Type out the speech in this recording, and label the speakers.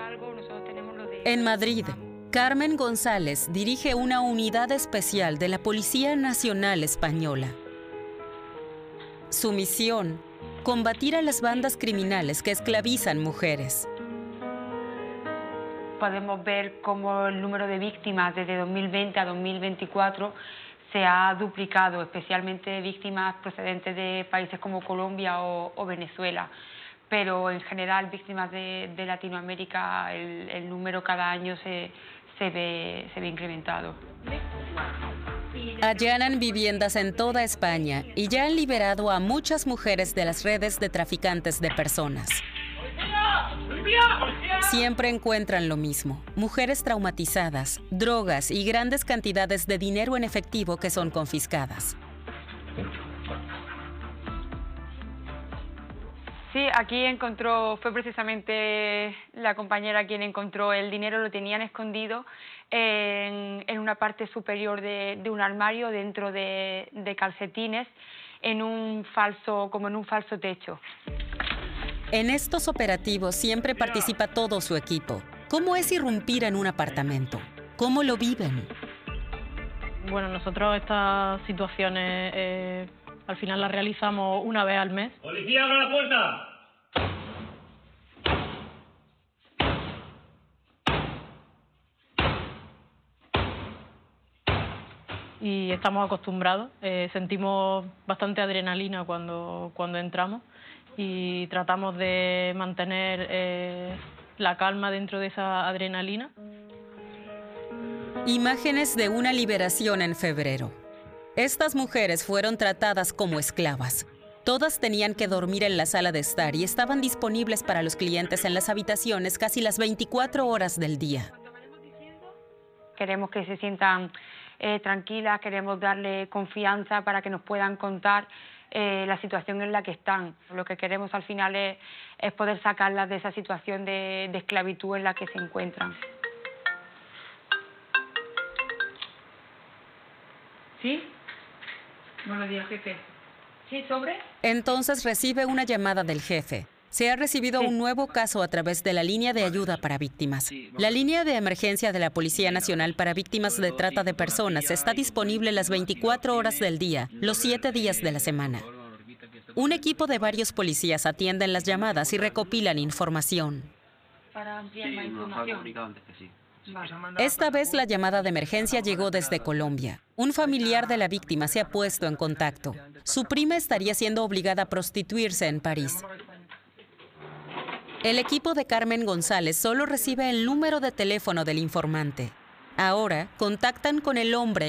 Speaker 1: algo, nosotros tenemos lo de...
Speaker 2: En Madrid, Carmen González dirige una unidad especial de la Policía Nacional Española. Su misión, combatir a las bandas criminales que esclavizan mujeres.
Speaker 1: Podemos ver cómo el número de víctimas desde 2020 a 2024 se ha duplicado, especialmente víctimas procedentes de países como Colombia o Venezuela. Pero en general, víctimas de Latinoamérica, el número cada año se ve incrementado.
Speaker 2: Allanan viviendas en toda España y ya han liberado a muchas mujeres de las redes de traficantes de personas. Siempre encuentran lo mismo: mujeres traumatizadas, drogas y grandes cantidades de dinero en efectivo que son confiscadas.
Speaker 1: Sí, aquí fue precisamente la compañera quien encontró el dinero. Lo tenían escondido en una parte superior de un armario, dentro de calcetines, como en un falso techo.
Speaker 2: En estos operativos siempre participa todo su equipo. ¿Cómo es irrumpir en un apartamento? ¿Cómo lo viven?
Speaker 3: Bueno, nosotros estas situaciones al final las realizamos una vez al mes.
Speaker 4: ¡Policía, abra la puerta!
Speaker 3: Y estamos acostumbrados, sentimos bastante adrenalina cuando entramos y tratamos de mantener la calma dentro de esa adrenalina.
Speaker 2: Imágenes de una liberación en febrero. Estas mujeres fueron tratadas como esclavas. Todas tenían que dormir en la sala de estar y estaban disponibles para los clientes en las habitaciones casi las 24 horas del día.
Speaker 1: Queremos que se sientan tranquilas, queremos darle confianza para que nos puedan contar la situación en la que están. Lo que queremos al final es poder sacarlas de esa situación de esclavitud en la que se encuentran. ¿Sí? Buenos días, jefe. ¿Sí, sobre?
Speaker 2: Entonces recibe una llamada del jefe. Se ha recibido un nuevo caso a través de la línea de ayuda para víctimas. La línea de emergencia de la Policía Nacional para víctimas de trata de personas está disponible las 24 horas del día, los 7 días de la semana. Un equipo de varios policías atienden las llamadas y recopilan información.
Speaker 1: Para ampliar más información.
Speaker 2: Esta vez la llamada de emergencia llegó desde Colombia. Un familiar de la víctima se ha puesto en contacto. Su prima estaría siendo obligada a prostituirse en París. El equipo de Carmen González solo recibe el número de teléfono del informante. Ahora contactan con el hombre